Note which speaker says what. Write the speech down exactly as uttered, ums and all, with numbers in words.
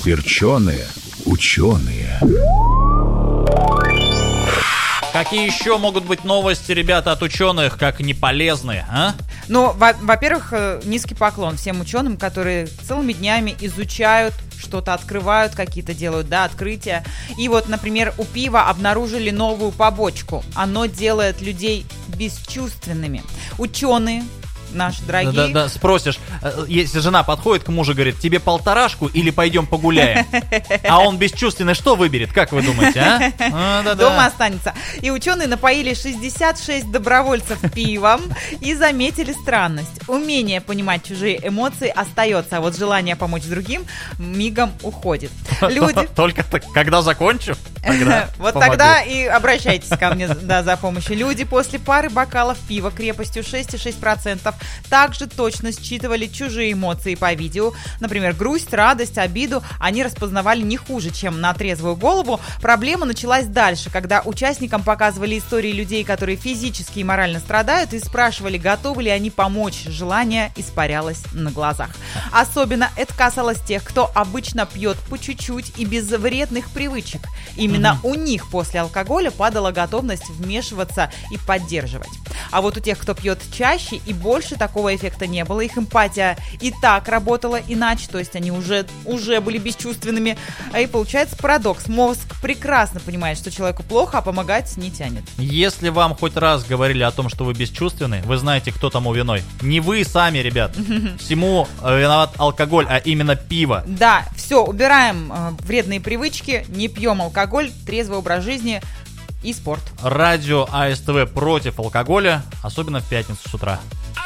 Speaker 1: Перченые ученые.
Speaker 2: Какие еще могут быть новости, ребята, от ученых, как не полезные, а?
Speaker 3: Ну, во- во-первых, низкий поклон всем ученым, которые целыми днями изучают, что-то открывают, какие-то делают, да, открытия. И вот, например, у пива обнаружили новую побочку. Оно делает людей бесчувственными. Ученые наши дорогие.
Speaker 2: Да, да, да, спросишь, если жена подходит к мужу и говорит, тебе полторашку или пойдем погуляем? А он бесчувственный, что выберет, как вы думаете, а? а да,
Speaker 3: Дома
Speaker 2: да.
Speaker 3: останется. И ученые напоили шестьдесят шесть добровольцев пивом и заметили странность. Умение понимать чужие эмоции остается, а вот желание помочь другим мигом уходит. Люди...
Speaker 2: Только когда закончу, тогда
Speaker 3: Вот
Speaker 2: помогу.
Speaker 3: тогда и обращайтесь ко мне, да, за помощью. Люди после пары бокалов пива крепостью шесть целых шесть десятых процента также точно считывали чужие эмоции по видео. Например, грусть, радость, обиду они распознавали не хуже, чем на трезвую голову. Проблема началась дальше, когда участникам показывали истории людей, которые физически и морально страдают, и спрашивали, готовы ли они помочь. Желание испарялось на глазах. Особенно это касалось тех, кто обычно пьет по чуть-чуть и без вредных привычек. Именно mm-hmm. у них после алкоголя падала готовность вмешиваться и поддерживать. А вот у тех, кто пьет чаще и больше, такого эффекта не было. Их эмпатия и так работала иначе, то есть они уже, уже были бесчувственными. И получается парадокс. Мозг прекрасно понимает, что человеку плохо, а помогать не тянет.
Speaker 2: Если вам хоть раз говорили о том, что вы бесчувственны, вы знаете, кто тому виной. Не вы сами, ребят. Всему виноват алкоголь, а именно пиво.
Speaker 3: Да, все, убираем э, вредные привычки, не пьем алкоголь, трезвый образ жизни и спорт.
Speaker 2: Радио АСТВ против алкоголя, особенно в пятницу с утра.